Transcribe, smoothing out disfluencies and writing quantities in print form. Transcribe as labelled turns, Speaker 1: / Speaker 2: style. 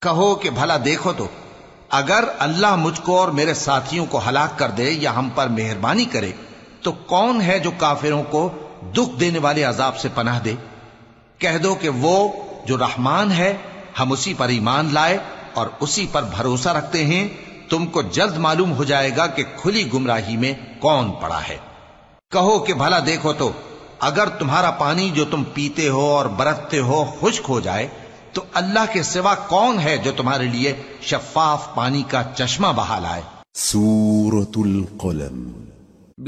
Speaker 1: कहो कि भला देखो तो, अगर अल्लाह मुझको और मेरे साथियों को हलाक कर दे या हम पर मेहरबानी करे तो कौन है जो काफिरों को दुख देने वाले अजाब से पनाह दे। कह दो कि वो जो रहमान है, हम उसी पर ईमान लाए और उसी पर भरोसा रखते हैं। तुमको जल्द मालूम हो जाएगा कि खुली गुमराही में कौन पड़ा है। कहो कि भला देखो तो, अगर तुम्हारा पानी जो तुम पीते हो और बरतते हो खुश्क हो जाए तो अल्लाह के सिवा कौन है जो तुम्हारे लिए शफाफ पानी का चश्मा बहा लाए।
Speaker 2: सूरतुल कलम।